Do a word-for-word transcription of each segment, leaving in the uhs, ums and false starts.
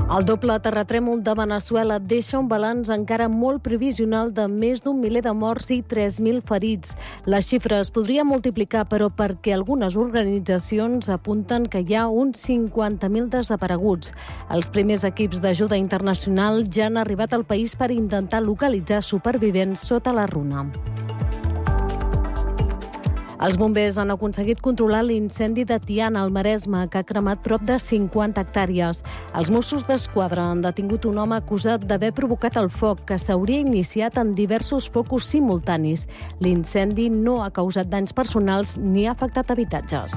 El doble terratrèmol de Veneçuela deixa un balanç encara molt previsional de més d'un miler de morts i tres mil ferits. La xifra es podria multiplicar, però perquè algunes organitzacions apunten que hi ha uns cinquanta mil desapareguts. Els primers equips d'ajuda internacional ja han arribat al país per intentar localitzar supervivents sota la runa. Els bombers han aconseguit controlar l'incendi de Tiana, al Maresme, que ha cremat prop de cinquanta hectàrees. Els Mossos d'Esquadra han detingut un home acusat d'haver provocat el foc, que s'hauria iniciat en diversos focus simultanis. L'incendi no ha causat danys personals ni ha afectat habitatges.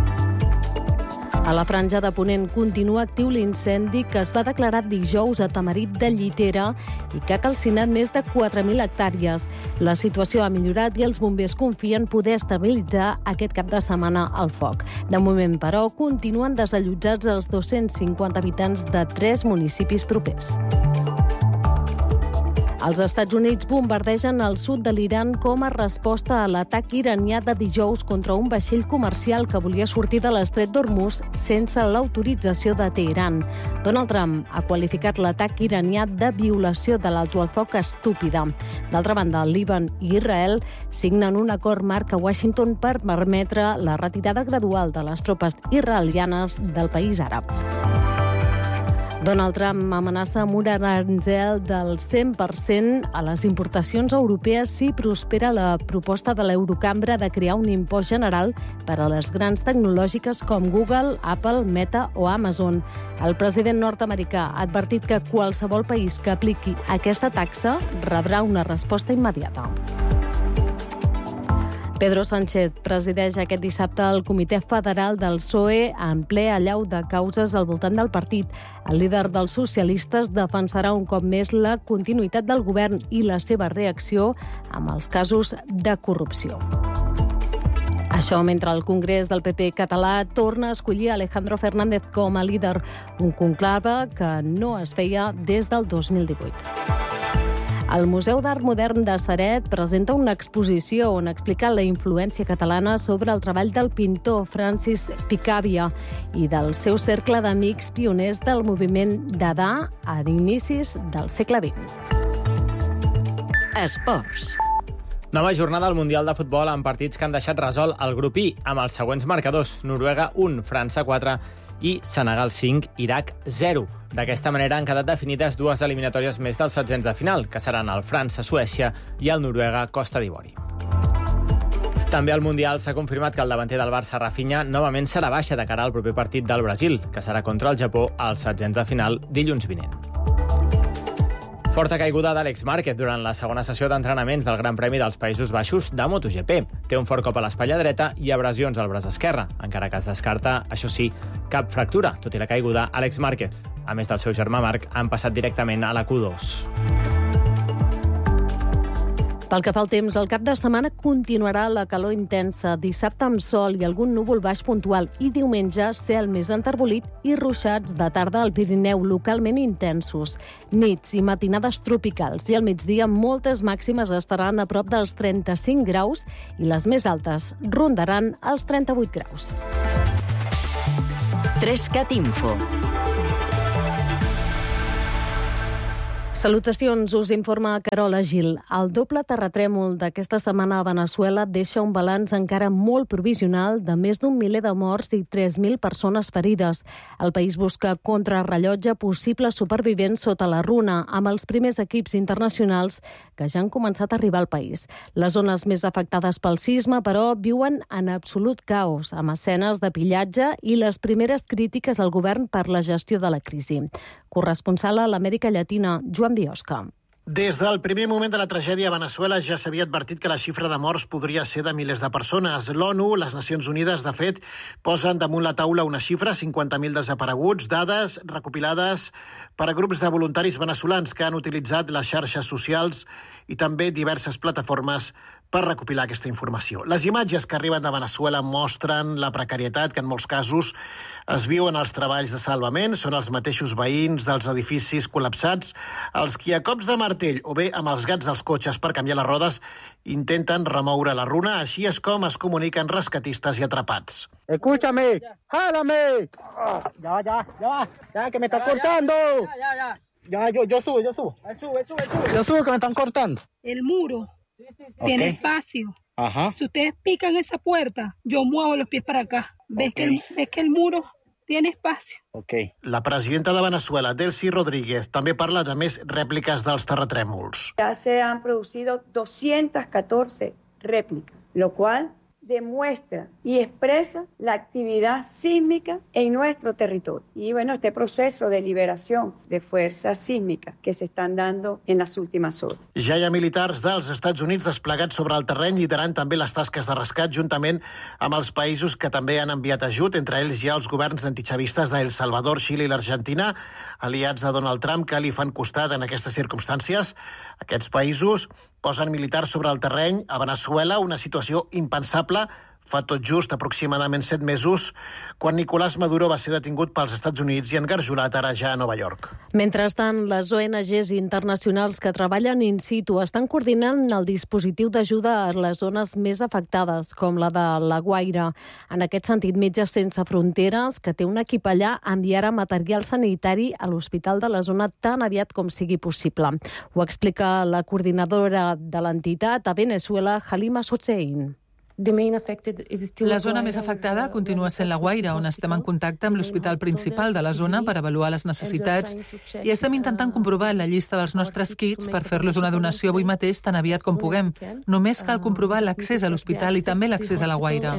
A la Franja de Ponent continua actiu l'incendi que es va declarar dijous a Tamarit de Llitera i que ha calcinat més de quatre mil hectàrees. La situació ha millorat i els bombers confien poder estabilitzar aquest cap de setmana el foc. De moment, però, continuen desallotjats els dos-cents cinquanta habitants de tres municipis propers. Els Estats Units bombardegen el sud de l'Iran com a resposta a l'atac iranià de dijous contra un vaixell comercial que volia sortir de l'estret d'Hormuz sense l'autorització de Teheran. Donald Trump ha qualificat l'atac iranià de violació de l'alto el foc estúpida. D'altra banda, el Líban i Israel signen un acord marc a Washington per permetre la retirada gradual de les tropes israelianes del país àrab. Donald Trump amenaça amb un aranzel del cent per cent a les importacions europees si prospera la proposta de l'Eurocambra de crear un impost general per a les grans tecnològiques com Google, Apple, Meta o Amazon. El president nord-americà ha advertit que qualsevol país que apliqui aquesta taxa rebrà una resposta immediata. Pedro Sánchez presideix aquest dissabte el Comitè Federal del P S O E en ple allau de causes al voltant del partit. El líder dels socialistes defensarà un cop més la continuïtat del govern i la seva reacció amb els casos de corrupció. Això mentre el Congrés del P P català torna a escollir Alejandro Fernández com a líder, un conclave que no es feia des del dos mil divuit. El Museu d'Art Modern de Ceret presenta una exposició on explica la influència catalana sobre el treball del pintor Francis Picabia i del seu cercle d'amics pioners del moviment Dada a inicis del segle vint. Esports. Nova jornada al Mundial de Futbol amb partits que han deixat resolt el grup I amb els següents marcadors: Noruega un, França quatre i Senegal cinc, Iraq zero. D'aquesta manera han quedat definides dues eliminatòries més dels setzents de final, que seran el França-Suècia i el Noruega-Costa d'Ivori. També al Mundial s'ha confirmat que el davanter del Barça, Rafinha, novament serà baixa de cara al proper partit del Brasil, que serà contra el Japó als setzents de final dilluns vinent. Forta caiguda d'Àlex Márquez durant la segona sessió d'entrenaments del Gran Premi dels Països Baixos de MotoGP. Té un fort cop a l'espatlla dreta i abrasions al braç esquerre, encara que es descarta, això sí, cap fractura. Tot i la caiguda, Àlex Márquez, a més del seu germà Marc, han passat directament a la Q dos. Pel que fa al temps, el cap de setmana continuarà la calor intensa, dissabte amb sol i algun núvol baix puntual i diumenge cel més enterbolit i ruixats de tarda al Pirineu localment intensos. Nits i matinades tropicals i al migdia moltes màximes estaran a prop dels trenta-cinc graus i les més altes rondaran els trenta-vuit graus. Trescat Info. Salutacions, us informa Carola Gil. El doble terratrèmol d'aquesta setmana a Veneçuela deixa un balanç encara molt provisional de més d'un miler de morts i tres mil persones ferides. El país busca contrarrellotge possibles supervivents sota la runa, amb els primers equips internacionals que ja han començat a arribar al país. Les zones més afectades pel sisme, però, viuen en absolut caos, amb escenes de pillatge i les primeres crítiques al govern per la gestió de la crisi. Corresponsal a l'Amèrica Llatina, Joan Biosca. Des del primer moment de la tragèdia a Veneçuela ja s'havia advertit que la xifra de morts podria ser de milers de persones. L'ONU, les Nacions Unides, de fet, posen damunt la taula una xifra, cinquanta mil desapareguts, dades recopilades per a grups de voluntaris veneçolans que han utilitzat les xarxes socials i també diverses plataformes per recopilar aquesta informació. Les imatges que arriben de Veneçuela mostren la precarietat que en molts casos es viuen als treballs de salvament. Són els mateixos veïns dels edificis col·lapsats els qui a cops de martell o bé amb els gats dels cotxes per canviar les rodes intenten remoure la runa. Així és com es comuniquen rescatistes i atrapats. Escúchame, jálame. Ya, ya, ya, ya, que me está cortando. Ya, ya, ya. Ya, yo, yo subo, yo subo. Él sube, él sube, él sube. Yo subo que me están cortando. El muro sí, sí, sí. tiene okay. espacio. Ajá. Si ustedes pican esa puerta, yo muevo los pies para acá. ¿Ves, okay. que, el, ves que el muro tiene espacio? Okay. La presidenta de Venezuela, Delcy Rodríguez, també parla de més rèpliques dels terratrèmols. Ya se han producido doscientas catorce réplicas, lo cual demuestra y expresa la actividad sísmica en nuestro territorio. Y bueno, este proceso de liberación de fuerzas sísmicas que se están dando en las últimas horas. Ja hi ha militars dels Estats Units desplegats sobre el terreny, liderant també les tasques de rescat, juntament amb els països que també han enviat ajut, entre ells hi ha els governs antichavistes d'El Salvador, Xile i l'Argentina, aliats de Donald Trump, que li fan costat en aquestes circumstàncies. Aquests països posen militars sobre el terreny. A Veneçuela, una situació impensable fa tot just aproximadament set mesos, quan Nicolás Maduro va ser detingut pels Estats Units i engarjolat ara ja a Nova York. Mentrestant, les O N Ges internacionals que treballen in situ estan coordinant el dispositiu d'ajuda a les zones més afectades, com la de La Guaira. En aquest sentit, Metges Sense Fronteres, que té un equip allà, enviarà material sanitari a l'hospital de la zona tan aviat com sigui possible. Ho explica la coordinadora de l'entitat a Venezuela, Halima Sochein. La zona més afectada continua sent La Guaira, on estem en contacte amb l'hospital principal de la zona per avaluar les necessitats i estem intentant comprovar la llista dels nostres kits per fer-los una donació avui mateix tan aviat com puguem. Només cal comprovar l'accés a l'hospital i també l'accés a La Guaira.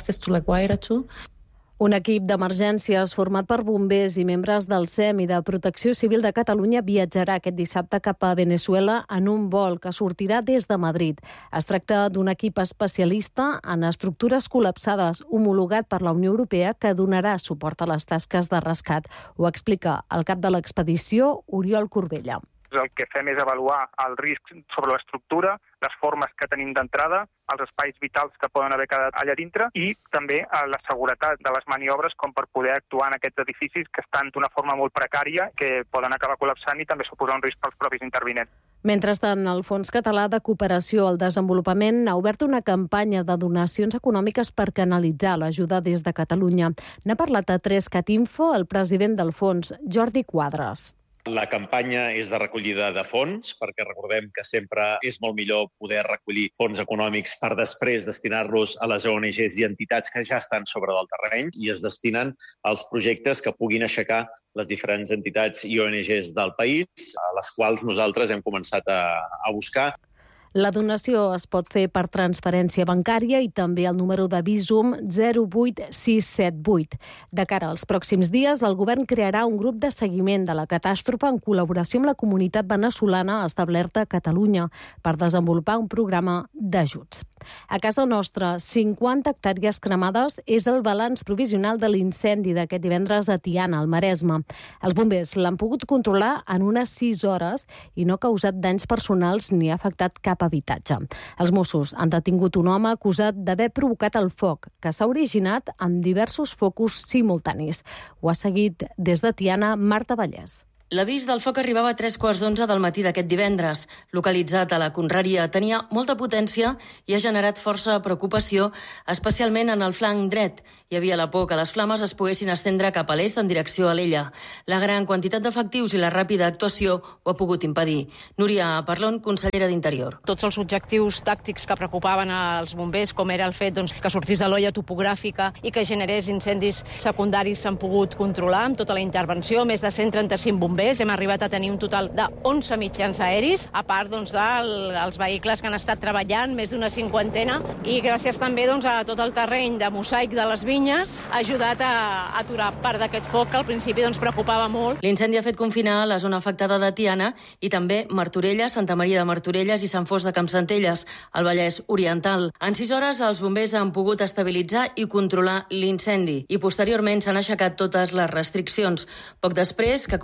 Un equip d'emergències format per bombers i membres del S E M i de Protecció Civil de Catalunya viatjarà aquest dissabte cap a Veneçuela en un vol que sortirà des de Madrid. Es tracta d'un equip especialista en estructures col·lapsades homologat per la Unió Europea que donarà suport a les tasques de rescat. Ho explica el cap de l'expedició, Oriol Corbella. El que fem és avaluar el risc sobre l'estructura, les formes que tenim d'entrada, els espais vitals que poden haver quedat allà dintre i també la seguretat de les maniobres com per poder actuar en aquests edificis que estan d'una forma molt precària, que poden acabar col·lapsant i també suposar un risc pels propis intervinents. Mentrestant, el Fons Català de Cooperació al Desenvolupament ha obert una campanya de donacions econòmiques per canalitzar l'ajuda des de Catalunya. N'ha parlat a tres cat info el president del fons, Jordi Quadras. La campanya és de recollida de fons, perquè recordem que sempre és molt millor poder recollir fons econòmics per després destinar-los a les O N Ges i entitats que ja estan sobre del terreny i es destinen als projectes que puguin aixecar les diferents entitats i O N Ges del país, a les quals nosaltres hem començat a, a buscar. La donació es pot fer per transferència bancària i també al número de Visum zero vuit sis set vuit. De cara als pròxims dies, el govern crearà un grup de seguiment de la catàstrofe en col·laboració amb la comunitat veneçolana establerta a Catalunya per desenvolupar un programa d'ajuts. A casa nostra, cinquanta hectàrees cremades és el balanç provisional de l'incendi d'aquest divendres a Tiana, al Maresme. Els bombers l'han pogut controlar en unes sis hores i no ha causat danys personals ni ha afectat cap habitatge. Els Mossos han detingut un home acusat d'haver provocat el foc, que s'ha originat amb diversos focus simultanis. Ho ha seguit des de Tiana, Marta Vallès. L'avís del foc arribava a tres quarts d'onze del matí d'aquest divendres. Localitzat a la Conreria, tenia molta potència i ha generat força preocupació, especialment en el flanc dret. Hi havia la por que les flames es poguessin estendre cap a l'est en direcció a l'Ella. La gran quantitat d'efectius i la ràpida actuació ho ha pogut impedir. Núria Parlon, consellera d'Interior. Tots els objectius tàctics que preocupaven als bombers, com era el fet doncs, que sortís de l'olla topogràfica i que generés incendis secundaris, s'han pogut controlar amb tota la intervenció. Més de cent trenta-cinc bombers. Hem arribat a tenir un total de onze mitjans aeris, a part doncs, dels vehicles que han estat treballant, més d'una cinquantena, i gràcies també doncs, a tot el terreny de mosaic de les vinyes ha ajudat a aturar part d'aquest foc que al principi doncs, preocupava molt. L'incendi ha fet confinar la zona afectada de Tiana i també Martorelles, Santa Maria de Martorelles i Sant Fost de Campsentelles, al Vallès Oriental. En sis hores els bombers han pogut estabilitzar i controlar l'incendi i posteriorment s'han aixecat totes les restriccions. Poc després que comencés el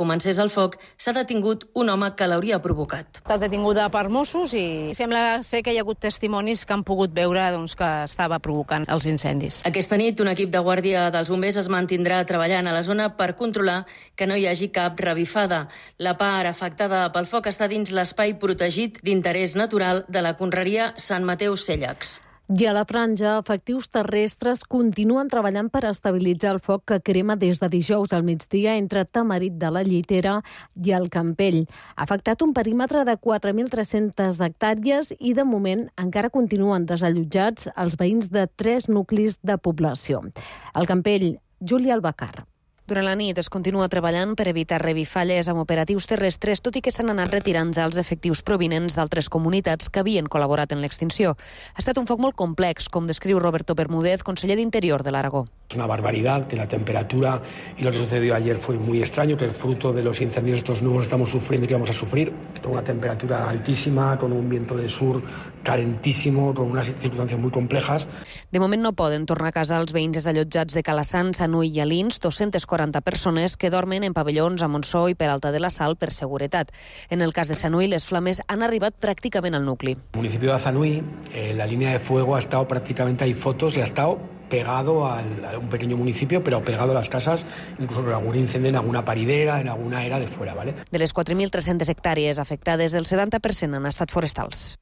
el foc, s'ha detingut un home que l'hauria provocat. Ha estat detinguda per Mossos i sembla ser que hi ha hagut testimonis que han pogut veure doncs, que estava provocant els incendis. Aquesta nit, un equip de guàrdia dels bombers es mantindrà treballant a la zona per controlar que no hi hagi cap revifada. La part afectada pel foc està dins l'espai protegit d'interès natural de la conreria Sant Mateu Cèllex. I a la Franja, efectius terrestres continuen treballant per estabilitzar el foc que crema des de dijous al migdia entre Tamarit de la Llitera i el Campell. Ha afectat un perímetre de quatre mil tres-centes hectàrees i, de moment, encara continuen desallotjats els veïns de tres nuclis de població. Al Campell, Júlia Albacar. Durant la nit es continua treballant per evitar revifalles amb operatius terrestres, tot i que s'han anat retirant ja els efectius provinents d'altres comunitats que havien col·laborat en l'extinció. Ha estat un foc molt complex, com descriu Roberto Bermúdez, conseller d'Interior de l'Aragó. Es una barbaridad que la temperatura y lo que sucedió ayer fue muy extraño, que el fruto de los incendios estos nuevos estamos sufriendo y que vamos a sufrir, con una temperatura altísima, con un viento de sur calentísimo, con unas circunstancias muy complejas. De moment no poden tornar a casa els veïns desallotjats de Calassant, Sanui i Alins, dos-centes quaranta persones que dormen en pavellons a Montsó i Peralta de la Sal per seguretat. En el cas de Sanui, les flames han arribat pràcticament al nucli. El municipio de Zanui, eh, la línea de fuego ha estado prácticamente, hay fotos, y ha estado pegado al, a un pequeño municipio, pero pegado a las casas, incluso con algún incendio en alguna paridera, en alguna era de fuera, ¿vale? De les quatre mil tres-centes hectàrees afectades, el setanta per cent han estat forestals.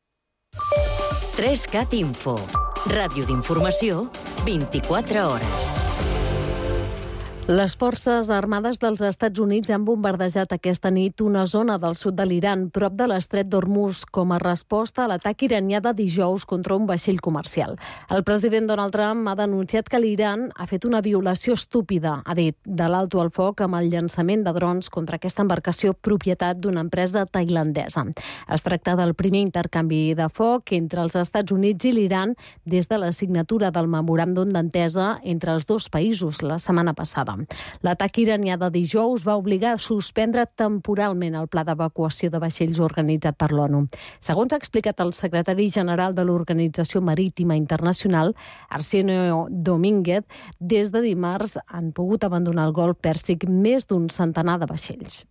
tres cat Info. Ràdio d'informació, vint-i-quatre hores. Les forces armades dels Estats Units han bombardejat aquesta nit una zona del sud de l'Iran, prop de l'estret d'Hormuz, com a resposta a l'atac iranià de dijous contra un vaixell comercial. El president Donald Trump ha denunciat que l'Iran ha fet una violació estúpida, ha dit, de l'alto al foc amb el llançament de drons contra aquesta embarcació propietat d'una empresa tailandesa. Es tracta del primer intercanvi de foc entre els Estats Units i l'Iran des de la signatura del memoràndum d'entesa entre els dos països la setmana passada. L'atac iranià de dijous va obligar a suspendre temporalment el pla d'evacuació de vaixells organitzat per l'ONU. Segons ha explicat el secretari general de l'Organització Marítima Internacional, Arsenio Domínguez, des de dimarts han pogut abandonar el Golf Pèrsic més d'un centenar de vaixells.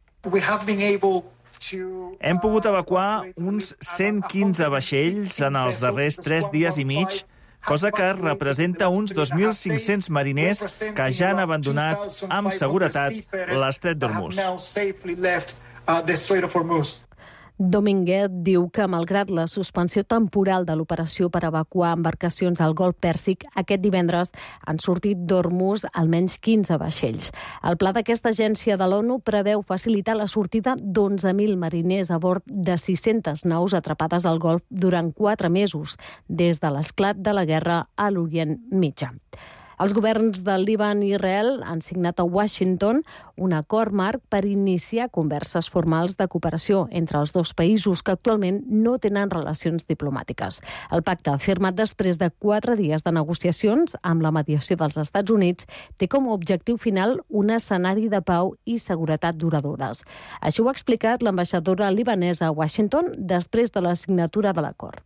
Hem pogut evacuar uns cent quinze vaixells en els darrers tres dies i mig, cosa que representa uns dos mil cinc-cents mariners que ja han abandonat amb seguretat l'estret d'Hormuz. Domínguez diu que, malgrat la suspensió temporal de l'operació per evacuar embarcacions al Golf Pèrsic, aquest divendres han sortit d'Hormuz almenys quinze vaixells. El pla d'aquesta agència de l'ONU preveu facilitar la sortida d'onze mil mariners a bord de sis-centes naus atrapades al Golf durant quatre mesos, des de l'esclat de la guerra a l'Orient Mitjà. Els governs del Líban i Israel han signat a Washington un acord marc per iniciar converses formals de cooperació entre els dos països que actualment no tenen relacions diplomàtiques. El pacte, firmat després de quatre dies de negociacions amb la mediació dels Estats Units, té com a objectiu final un escenari de pau i seguretat duradores. Així ho ha explicat l'ambaixadora libanesa a Washington després de la signatura de l'acord.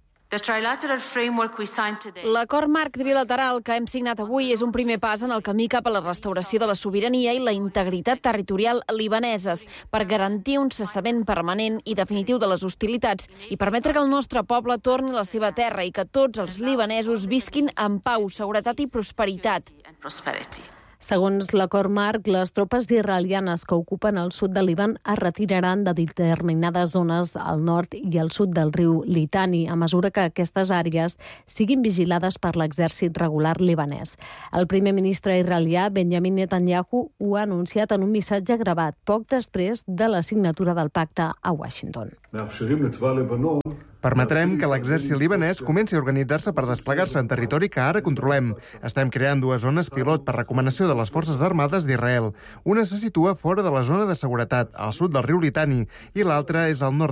L'acord marc trilateral que hem signat avui és un primer pas en el camí cap a la restauració de la sobirania i la integritat territorial libaneses per garantir un cessament permanent i definitiu de les hostilitats i permetre que el nostre poble torni a la seva terra i que tots els libanesos visquin en pau, seguretat i prosperitat. Segons l'acord marc, les tropes israelianes que ocupen el sud del Líban es retiraran de determinades zones al nord i al sud del riu Litani, a mesura que aquestes àrees siguin vigilades per l'exèrcit regular libanès. El primer ministre israelià, Benjamin Netanyahu, ho ha anunciat en un missatge gravat poc després de la signatura del pacte a Washington. Permetrem que l'exèrcit libanès comenci a organitzar-se per desplegar-se en territori que ara controlem. Estem creant dues zones pilot per recomanació de les Forces Armades d'Israel. Una se situa fora de la zona de seguretat, al sud del riu Litani, i l'altra és al nord